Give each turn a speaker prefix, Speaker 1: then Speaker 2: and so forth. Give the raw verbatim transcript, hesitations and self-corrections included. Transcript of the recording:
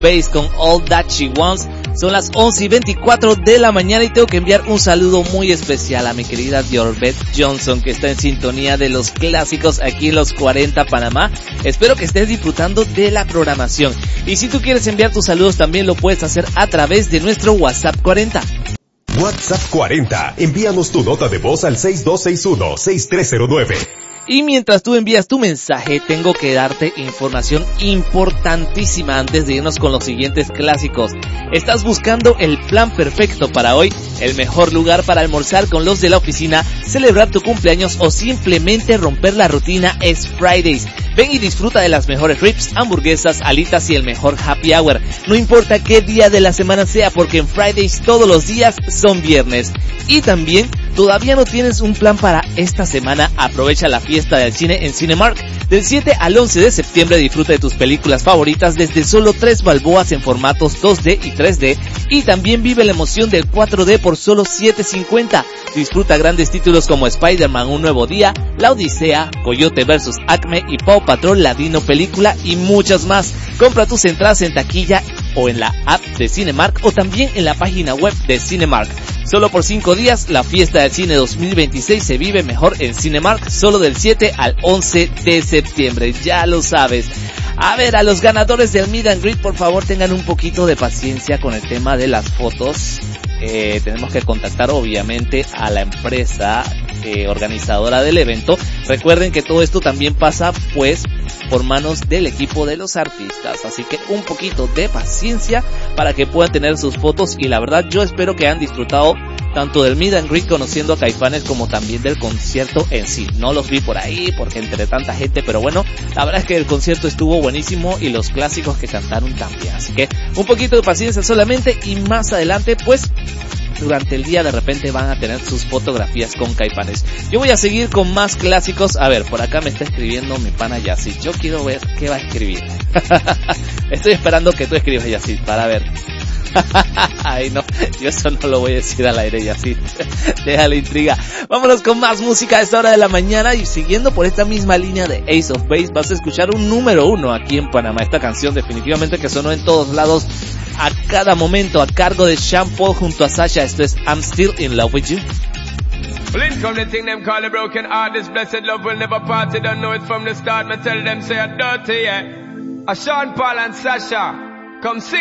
Speaker 1: Base con All That She Wants. Son las once y veinticuatro de la mañana y tengo que enviar un saludo muy especial a mi querida Diorbeth Johnson, que está en sintonía de los clásicos aquí en los cuarenta Panamá. Espero que estés disfrutando de la programación. Y si tú quieres enviar tus saludos también lo puedes hacer a través de nuestro WhatsApp cuarenta.
Speaker 2: WhatsApp cuarenta. Envíanos tu nota de voz al seis dos seis uno, seis tres cero nueve.
Speaker 1: Y mientras tú envías tu mensaje, tengo que darte información importantísima antes de irnos con los siguientes clásicos. ¿Estás buscando el plan perfecto para hoy? El mejor lugar para almorzar con los de la oficina, celebrar tu cumpleaños o simplemente romper la rutina es Fridays. Ven y disfruta de las mejores ribs, hamburguesas, alitas y el mejor happy hour. No importa qué día de la semana sea, porque en Fridays todos los días son viernes. Y también, ¿todavía no tienes un plan para esta semana? Aprovecha la fiesta del cine en Cinemark. Del siete al once de septiembre disfruta de tus películas favoritas desde solo tres balboas en formatos dos D y tres D. Y también vive la emoción del cuatro D por solo siete cincuenta. Disfruta grandes títulos como Spider-Man Un Nuevo Día, La Odisea, Coyote versus. Acme y Paw Patrol Ladino Película y muchas más. Compra tus entradas en taquilla o en la app de Cinemark o también en la página web de Cinemark. Solo por cinco días, la fiesta del cine dos mil veintiséis se vive mejor en Cinemark, solo del siete al once de septiembre, ya lo sabes. A ver, a los ganadores del Meet and Greet, por favor tengan un poquito de paciencia con el tema de las fotos. Eh, tenemos que contactar obviamente a la empresa eh, organizadora del evento. Recuerden que todo esto también pasa pues por manos del equipo de los artistas, así que un poquito de paciencia para que puedan tener sus fotos. Y la verdad yo espero que hayan disfrutado tanto del Meet and Greet conociendo a Caifanes como también del concierto en sí. No los vi por ahí porque entre tanta gente, pero bueno, la verdad es que el concierto estuvo buenísimo y los clásicos que cantaron también, así que un poquito de paciencia solamente y más adelante pues durante el día de repente van a tener sus fotografías con Caifanes. Yo voy a seguir con más clásicos. A ver, por acá me está escribiendo mi pana Yacid. Yo quiero ver qué va a escribir. Estoy esperando que tú escribas, Yacid, para ver. Ay no, yo eso no lo voy a decir al aire, Yacid. Deja la intriga. Vámonos con más música a esta hora de la mañana. Y siguiendo por esta misma línea de Ace of Base, vas a escuchar un número uno aquí en Panamá. Esta canción definitivamente que sonó en todos lados a cada momento, a cargo de Sean Paul junto a Sasha. Esto es I'm Still in Love with You.
Speaker 3: Well, in come the thing them call a broken heart. This blessed love will never part. You don't know it from the start. Me tell them say a dirty, yeah. A Sean Paul and Sasha, come sing.